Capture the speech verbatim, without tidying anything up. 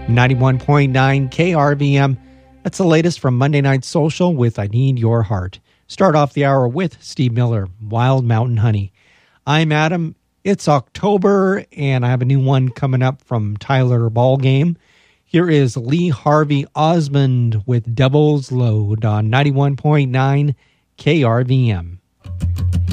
ninety-one point nine K R V M. That's the latest from Monday Night Social with I Need Your Heart. Start off the hour with Steve Miller, Wild Mountain Honey. I'm Adam. It's October, and I have a new one coming up from Tyler Ballgame. Here is Lee Harvey Osmond with Devil's Load on ninety-one point nine K R V M.